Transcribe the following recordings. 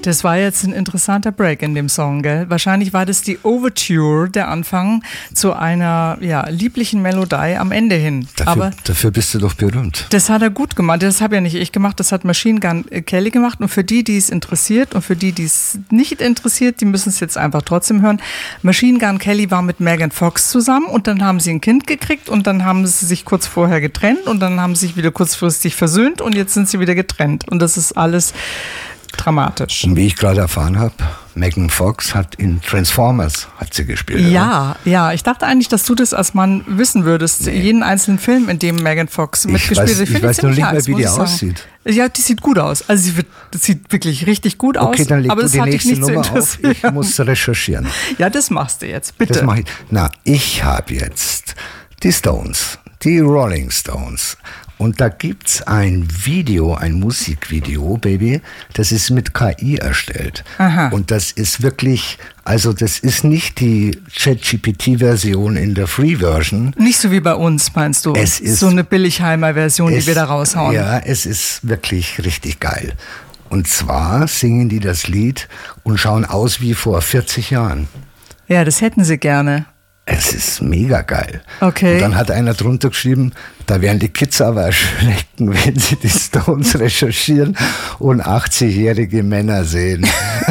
Das war jetzt ein interessanter Break in dem Song, gell? Wahrscheinlich war das die Overture, der Anfang zu einer lieblichen Melodie am Ende hin. Dafür bist du doch berühmt. Das hat er gut gemacht. Das habe ja nicht ich gemacht, das hat Machine Gun Kelly gemacht. Und für die es interessiert und für die es nicht interessiert, die müssen es jetzt einfach trotzdem hören. Machine Gun Kelly war mit Megan Fox zusammen und dann haben sie ein Kind gekriegt und dann haben sie sich kurz vorher getrennt und dann haben sie sich wieder kurzfristig versöhnt und jetzt sind sie wieder getrennt. Und das ist alles dramatisch. Und wie ich gerade erfahren habe, Megan Fox hat in Transformers gespielt. Ja, ich dachte eigentlich, dass du das als Mann wissen würdest. Nee. Jeden einzelnen Film, in dem Megan Fox mitgespielt hat. Ich weiß noch nicht mehr, wie die aussieht. Ja, die sieht gut aus. Also das sieht wirklich richtig gut aus. Okay, dann leg aber du die nächste Nummer auf. Ich muss recherchieren. Ja, das machst du jetzt, bitte. Das mache ich. Ich habe jetzt die Stones, die Rolling Stones. Und da gibt's ein Musikvideo, Baby, das ist mit KI erstellt. Aha. Und das ist wirklich, also das ist nicht die ChatGPT-Version in der Free-Version. Nicht so wie bei uns, meinst du? Es ist so eine Billigheimer-Version, die wir da raushauen. Ja, es ist wirklich richtig geil. Und zwar singen die das Lied und schauen aus wie vor 40 Jahren. Ja, das hätten sie gerne. Es ist mega geil. Okay. Und dann hat einer drunter geschrieben, da werden die Kids aber erschrecken, wenn sie die Stones recherchieren und 80-jährige Männer sehen.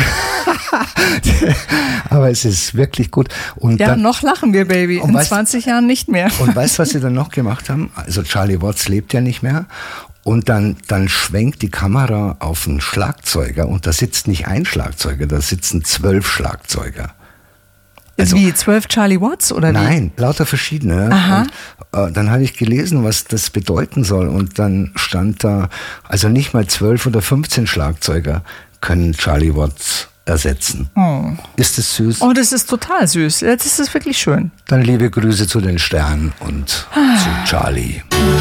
Aber es ist wirklich gut. Und dann, noch lachen wir, Baby. In 20 Jahren nicht mehr. Und weißt du, was sie dann noch gemacht haben? Also Charlie Watts lebt ja nicht mehr. Und dann schwenkt die Kamera auf einen Schlagzeuger und da sitzt nicht ein Schlagzeuger, da sitzen 12 Schlagzeuger. Also, wie, 12 Charlie Watts oder wie? Nein, lauter verschiedene. Aha. Und dann habe ich gelesen, was das bedeuten soll. Und dann stand da, also nicht mal 12 oder 15 Schlagzeuger können Charlie Watts ersetzen. Oh. Ist das süß? Oh, das ist total süß. Das ist wirklich schön. Dann liebe Grüße zu den Sternen und zu Charlie.